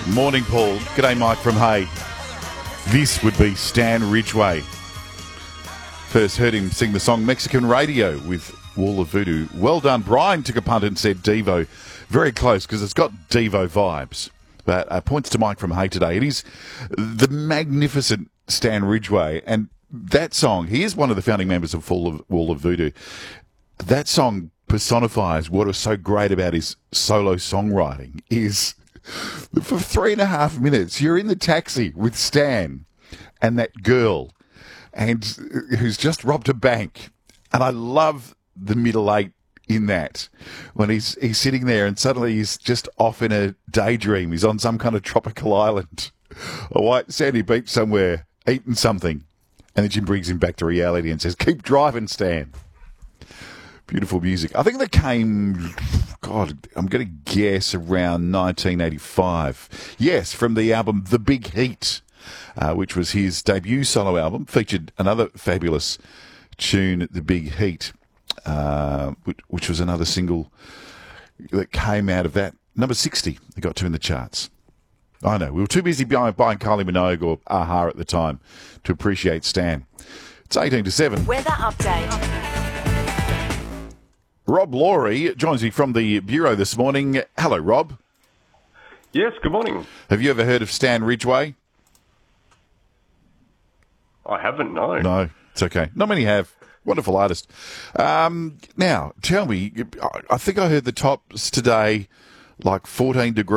Morning, Paul. G'day, Mike from Hay. This would be Stan Ridgway. First heard him sing the song Mexican Radio with Wall of Voodoo. Well done. Brian took a punt and said Devo. Very close because it's got Devo vibes. But points to Mike from Hay today. It is the magnificent Stan Ridgway. And that song, he is one of the founding members of Wall of Voodoo. That song personifies what was so great about his solo songwriting is for 3.5 minutes, you're in the taxi with Stan and that girl and who's just robbed a bank. And I love the middle eight in that when he's sitting there and suddenly he's just off in a daydream. He's on some kind of tropical island, a white sandy beach somewhere, eating something. And then Jim brings him back to reality and says, keep driving, Stan. Beautiful music. I think that came, God, I'm going to guess around 1985. Yes, from the album The Big Heat, which was his debut solo album. Featured another fabulous tune, The Big Heat, which was another single that came out of that. Number 60, they got to in the charts. I know, we were too busy buying Kylie Minogue or Aha at the time to appreciate Stan. It's 18 to 7. Weather update. Rob Laurie joins me from the Bureau this morning. Hello, Rob. Yes, good morning. Have you ever heard of Stan Ridgway? I haven't, no. No, it's okay. Not many have. Wonderful artist. Now, tell me, I think I heard the tops today like 14 degrees.